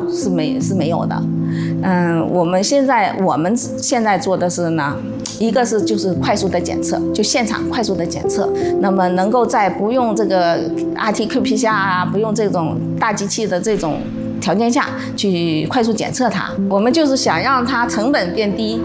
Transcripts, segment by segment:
是没有的。我们现在做的是呢，一个是就是快速的检测，就现场快速的检测，那么能够在不用这个 RT-qPCR 啊，不用这种大机器的这种条件下去快速检测它。我们就是想让它成本变低，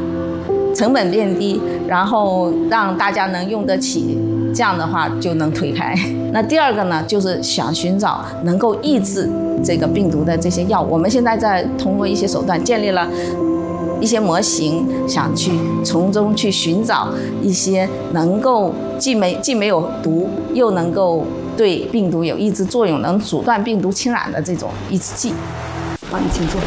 然后让大家能用得起，这样的话就能推开。那第二个呢，就是想寻找能够抑制这个病毒的这些药物。我们现在在通过一些手段建立了一些模型，想去从中去寻找一些能够既没有毒，又能够对病毒有抑制作用，能阻断病毒侵染的这种抑制剂。好，你请坐。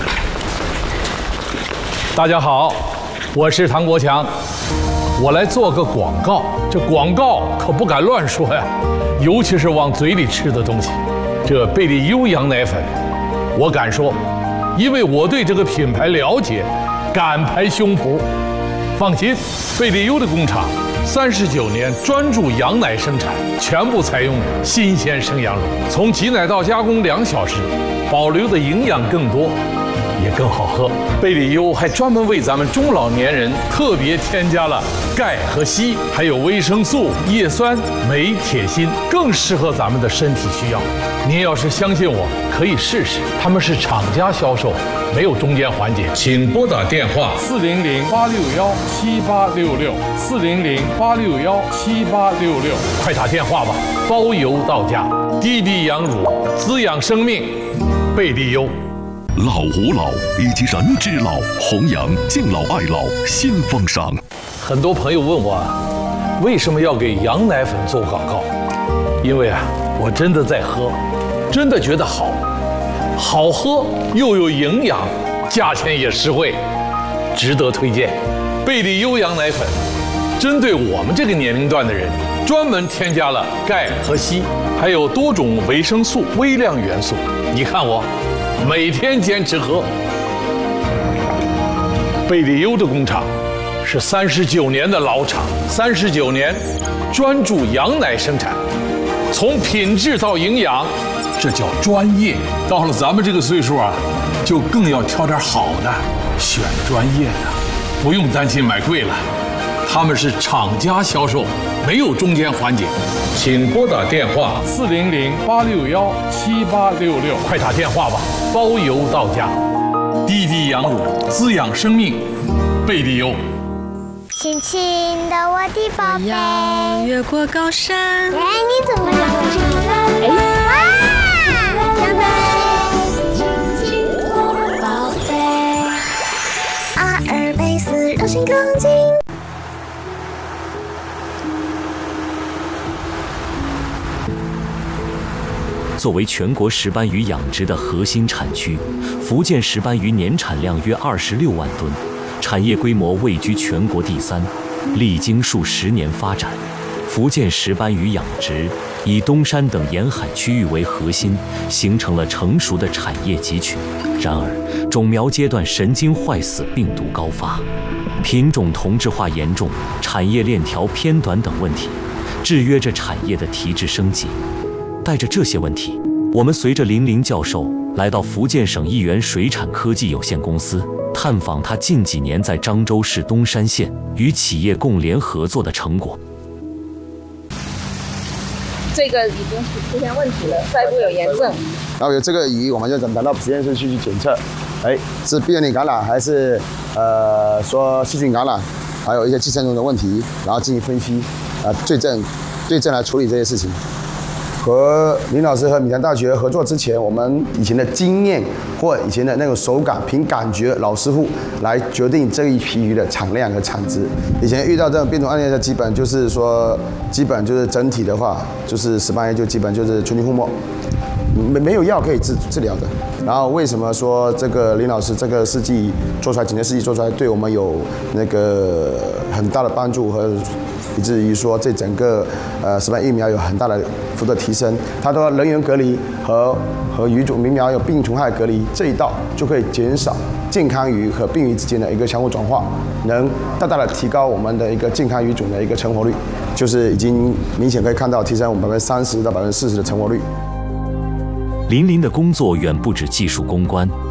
大家好，我是唐国强，我来做个广告。这广告可不敢乱说呀，尤其是往嘴里吃的东西。这贝利优羊奶粉，我敢说，因为我对这个品牌了解，敢拍胸脯。放心，贝利优的工厂39年专注羊奶生产，全部采用新鲜生羊乳，从挤奶到加工2小时，保留的营养更多，也更好喝。贝利优还专门为咱们中老年人特别添加了钙和硒，还有维生素、叶酸、镁、铁、锌，更适合咱们的身体需要。您要是相信我，可以试试。他们是厂家销售，没有中间环节。请拨打电话400-861-7866，400-861-7866，快打电话吧，包邮到家。滴滴羊乳，滋养生命，贝利优。 老吾老以及人之老，弘扬敬老爱老新风尚。 很多朋友问我，为什么要给羊奶粉做广告？因为我真的在喝，真的觉得好喝又有营养，价钱也实惠，值得推荐。贝利优羊奶粉针对我们这个年龄段的人，专门添加了钙和硒，还有多种维生素、微量元素。你看我每天坚持喝。贝利优的工厂是39年的老厂，39年专注羊奶生产，从品质到营养，这叫专业。到了咱们这个岁数就更要挑点好的，选专业的，不用担心买贵了。他们是厂家销售，没有中间环节。请拨打电话400-861-7866，快打电话吧，包邮到家。滴滴羊乳，滋养生命，贝利优。 轻轻的我的宝贝， 越过高山。 哎，你怎么了？哇，长大轻轻宝贝，阿尔卑斯让心更近。 作为全国石斑鱼养殖的核心产区，福建石斑鱼年产量约26万吨，产业规模位居全国第3。历经数10年发展，福建石斑鱼养殖以东山等沿海区域为核心，形成了成熟的产业集群。然而，种苗阶段神经坏死病毒高发，品种同质化严重，产业链条偏短等问题，制约着产业的提质升级。带着这些问题，我们随着林教授来到福建省益源水产科技有限公司，探访他近几年在漳州市东山县与企业共联合作的成果。 这个已经出现问题了，鳃部有炎症。 然后有这个鱼，我们就拿到实验室去检测，是病原体感染还是说细菌感染，还有一些寄生虫的问题，然后进行分析，对症来处理这些事情。和林老师和闽南大学合作之前，我们以前的经验或以前的那种手感，凭感觉老师傅来决定这一批鱼的产量和产值。以前遇到这种病毒案例的，基本就是整体的话，就是石斑鱼就基本就是全军覆没，没有药可以治疗的。然后为什么说这个林老师这个试剂做出来，检测试剂做出来，对我们有那个很大的帮助和。以至于说这整个石斑疫苗有很大的幅度提升，它的人员隔离和鱼种疫苗有病虫害隔离这一道就可以减少健康鱼和病鱼之间的一个相互转化，能大大的提高我们的一个健康鱼种的一个成活率，就是已经明显可以看到提升我们30%到40%的成活率。 林的工作远不止技术攻关，